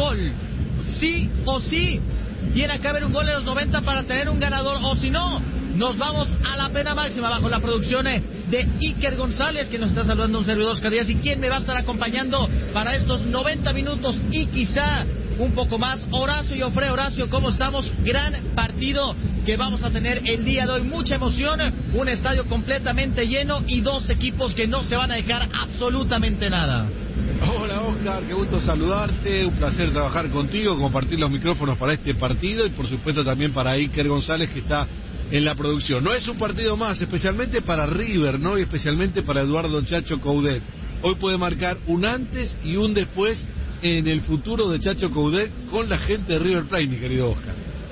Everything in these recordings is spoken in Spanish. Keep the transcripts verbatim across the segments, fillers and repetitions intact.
gol. Sí o sí, tiene que haber un gol en los noventa para tener un ganador, o si no, nos vamos a la pena máxima bajo la producción de Iker González, que nos está saludando un servidor Oscar Díaz, y quien me va a estar acompañando para estos noventa minutos y quizá un poco más, Horacio Joffre. Horacio, ¿cómo estamos? Gran partido que vamos a tener el día de hoy, mucha emoción, un estadio completamente lleno y dos equipos que no se van a dejar absolutamente nada. Hola Oscar, qué gusto saludarte, un placer trabajar contigo, compartir los micrófonos para este partido y por supuesto también para Iker González, que está en la producción. No es un partido más, especialmente para River, ¿no? Y especialmente para Eduardo Chacho Coudet. Hoy puede marcar un antes y un después en el futuro de Chacho Coudet con la gente de River Plate, mi querido Oscar.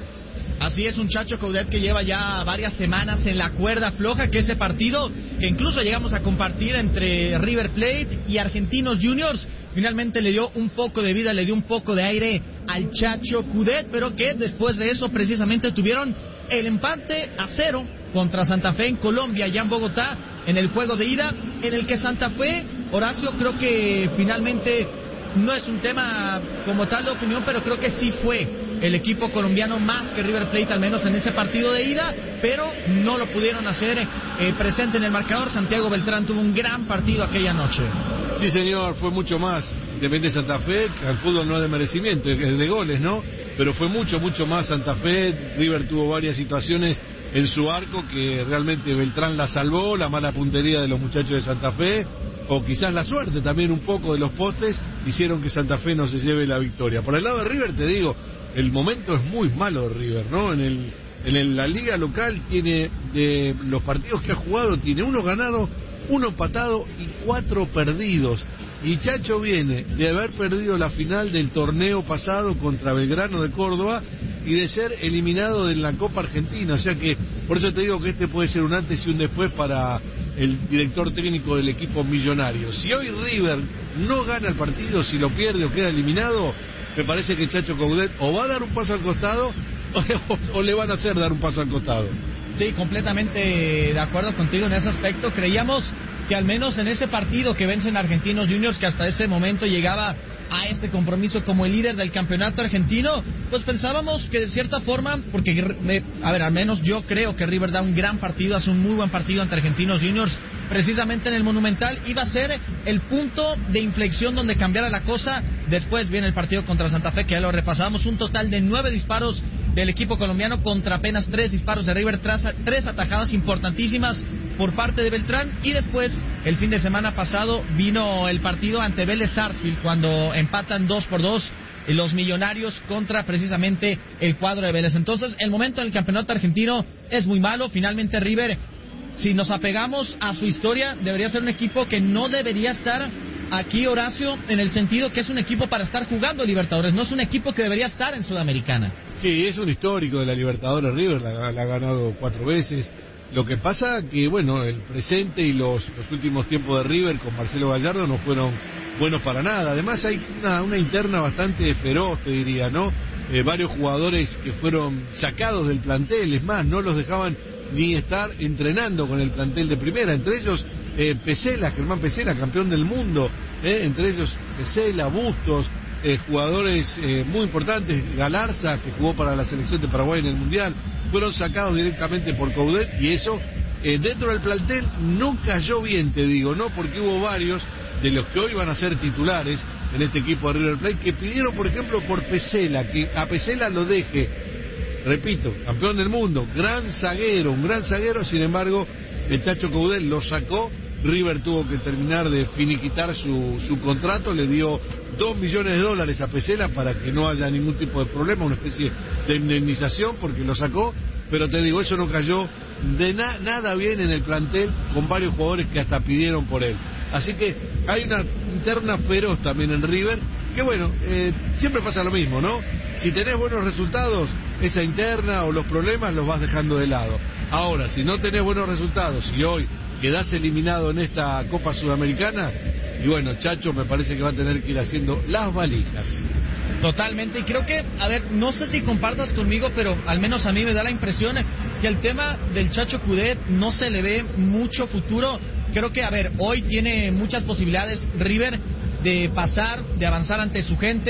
Así es, un Chacho Coudet que lleva ya varias semanas en la cuerda floja, que ese partido que incluso llegamos a compartir entre River Plate y Argentinos Juniors, finalmente le dio un poco de vida, le dio un poco de aire al Chacho Coudet, pero que después de eso precisamente tuvieron el empate a cero contra Santa Fe en Colombia, allá en Bogotá, en el juego de ida, en el que Santa Fe, Horacio, creo que finalmente no es un tema como tal de opinión, pero creo que sí fue el equipo colombiano más que River Plate, al menos en ese partido de ida, pero no lo pudieron hacer eh, presente en el marcador. Santiago Beltrán tuvo un gran partido aquella noche. Sí, señor, fue mucho más. Independiente Santa Fe, el fútbol no es de merecimiento, es de goles, ¿no? Pero fue mucho, mucho más Santa Fe. River tuvo varias situaciones en su arco que realmente Beltrán la salvó, la mala puntería de los muchachos de Santa Fe, o quizás la suerte también un poco de los postes, hicieron que Santa Fe no se lleve la victoria. Por el lado de River, te digo, el momento es muy malo de River, ¿no? En el en el, la liga local tiene, de los partidos que ha jugado, tiene uno ganado, uno empatado y cuatro perdidos. Y Chacho viene de haber perdido la final del torneo pasado contra Belgrano de Córdoba y de ser eliminado de la Copa Argentina. O sea que, por eso te digo que este puede ser un antes y un después para el director técnico del equipo millonario. Si hoy River no gana el partido, si lo pierde o queda eliminado, me parece que Chacho Coudet o va a dar un paso al costado o, o le van a hacer dar un paso al costado. Sí, completamente de acuerdo contigo en ese aspecto. Creíamos que al menos en ese partido que vencen Argentinos Juniors, que hasta ese momento llegaba a este compromiso como el líder del campeonato argentino, pues pensábamos que de cierta forma, porque a ver, al menos yo creo que River da un gran partido, hace un muy buen partido ante Argentinos Juniors, precisamente en el Monumental, iba a ser el punto de inflexión donde cambiara la cosa. Después viene el partido contra Santa Fe, que ya lo repasamos, un total de nueve disparos del equipo colombiano contra apenas tres disparos de River, tras tres atajadas importantísimas por parte de Beltrán. Y después, el fin de semana pasado, vino el partido ante Vélez Sarsfield, cuando empatan dos por dos los millonarios contra precisamente el cuadro de Vélez. Entonces, el momento en el campeonato argentino es muy malo. Finalmente River, si nos apegamos a su historia, debería ser un equipo que no debería estar aquí, Horacio, en el sentido que es un equipo para estar jugando Libertadores, no es un equipo que debería estar en Sudamericana. Sí, es un histórico de la Libertadores. River la, la ha ganado cuatro veces. Lo que pasa que, bueno, el presente y los, los últimos tiempos de River con Marcelo Gallardo no fueron buenos para nada. Además hay una, una interna bastante feroz, te diría, ¿no? Eh, varios jugadores que fueron sacados del plantel, es más, no los dejaban ni estar entrenando con el plantel de primera, entre ellos eh, Pesela, Germán Pesela, campeón del mundo, eh, entre ellos Pesela, Bustos, eh, jugadores eh, muy importantes, Galarza, que jugó para la selección de Paraguay en el Mundial, fueron sacados directamente por Coudet, y eso eh, dentro del plantel no cayó bien, te digo, ¿no? Porque hubo varios de los que hoy van a ser titulares en este equipo de River Plate que pidieron, por ejemplo, por Pesela, que a Pesela lo deje. Repito, campeón del mundo, gran zaguero, un gran zaguero, sin embargo, el Chacho Coudet lo sacó. River tuvo que terminar de finiquitar su, su contrato, le dio dos millones de dólares a Pesela para que no haya ningún tipo de problema, una especie de indemnización porque lo sacó, pero te digo, eso no cayó de na, nada bien en el plantel, con varios jugadores que hasta pidieron por él. Así que hay una interna feroz también en River, que bueno, eh, siempre pasa lo mismo, ¿no? Si tenés buenos resultados, esa interna o los problemas los vas dejando de lado. Ahora, si no tenés buenos resultados y hoy quedás eliminado en esta Copa Sudamericana, y bueno, Chacho me parece que va a tener que ir haciendo las valijas. Totalmente, y creo que, a ver, no sé si compartas conmigo, pero al menos a mí me da la impresión que el tema del Chacho Coudet no se le ve mucho futuro. Creo que, a ver, hoy tiene muchas posibilidades River de pasar, de avanzar ante su gente,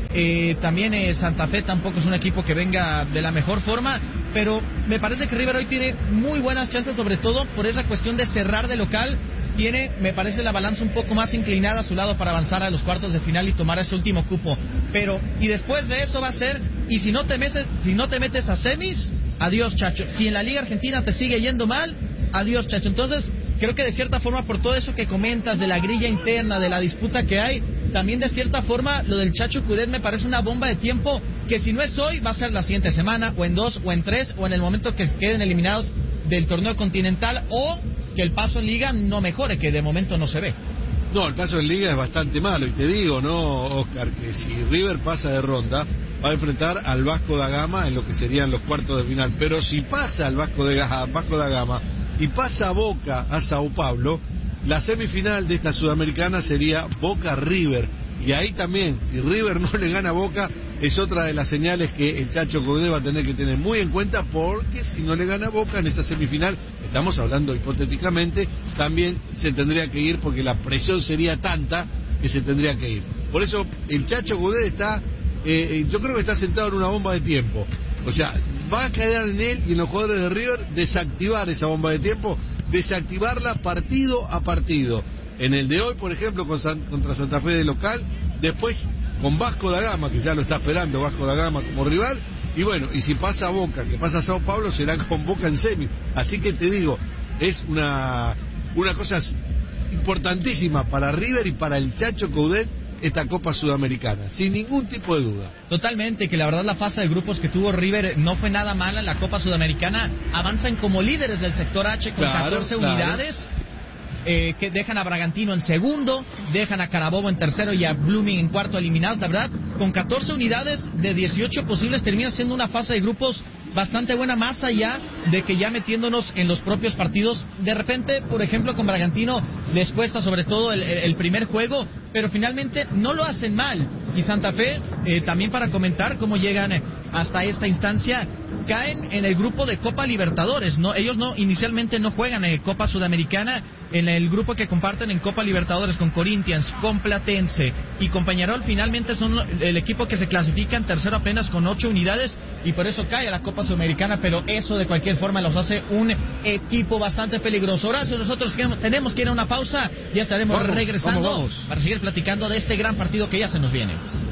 Eh, también eh, Santa Fe tampoco es un equipo que venga de la mejor forma, pero me parece que River hoy tiene muy buenas chances, sobre todo por esa cuestión de cerrar de local. Tiene, me parece, la balanza un poco más inclinada a su lado para avanzar a los cuartos de final y tomar ese último cupo. Pero, y después de eso va a ser, y si no te metes, si no te metes a semis, adiós, Chacho. Si en la Liga Argentina te sigue yendo mal, adiós, Chacho. Entonces, creo que de cierta forma, por todo eso que comentas, de la grilla interna, de la disputa que hay, también de cierta forma, lo del Chacho Coudet me parece una bomba de tiempo, que si no es hoy, va a ser la siguiente semana, o en dos, o en tres, o en el momento que queden eliminados del torneo continental, o que el paso en Liga no mejore, que de momento no se ve. No, el paso en Liga es bastante malo, y te digo, ¿no, Oscar? Que si River pasa de ronda, va a enfrentar al Vasco da Gama en lo que serían los cuartos de final. Pero si pasa al Vasco, de, Vasco da Gama y pasa a Boca a Sao Paulo, la semifinal de esta Sudamericana sería Boca-River. Y ahí también, si River no le gana a Boca, es otra de las señales que el Chacho Coudet va a tener que tener muy en cuenta, porque si no le gana a Boca en esa semifinal, estamos hablando hipotéticamente, también se tendría que ir, porque la presión sería tanta que se tendría que ir. Por eso el Chacho Coudet está, eh, yo creo que está sentado en una bomba de tiempo. O sea, va a quedar en él y en los jugadores de River desactivar esa bomba de tiempo, desactivarla partido a partido. En el de hoy, por ejemplo, con San, contra Santa Fe de local, después con Vasco da Gama, que ya lo está esperando Vasco da Gama como rival, y bueno, y si pasa a Boca, que pasa a Sao Paulo, será con Boca en semi. Así que te digo, es una, una cosa importantísima para River y para el Chacho Coudet esta Copa Sudamericana, sin ningún tipo de duda. Totalmente, que la verdad la fase de grupos que tuvo River no fue nada mala en la Copa Sudamericana. Avanzan como líderes del sector H con claro, catorce claro. unidades. Eh, que dejan a Bragantino en segundo, dejan a Carabobo en tercero y a Blooming en cuarto eliminados. La verdad, con catorce unidades de dieciocho posibles termina siendo una fase de grupos bastante buena, más allá de que ya metiéndonos en los propios partidos, de repente, por ejemplo, con Bragantino les cuesta sobre todo el, el primer juego, pero finalmente no lo hacen mal. Y Santa Fe, eh, también para comentar cómo llegan hasta esta instancia, caen en el grupo de Copa Libertadores, ¿no? Ellos no inicialmente no juegan en Copa Sudamericana, en el grupo que comparten en Copa Libertadores con Corinthians, con Platense y con Peñarol, finalmente son el equipo que se clasifica en tercero apenas con ocho unidades y por eso cae a la Copa Sudamericana, pero eso de cualquier forma los hace un equipo bastante peligroso. Horacio, nosotros tenemos que ir a una pausa, ya estaremos vamos, regresando vamos, vamos. para seguir platicando de este gran partido que ya se nos viene.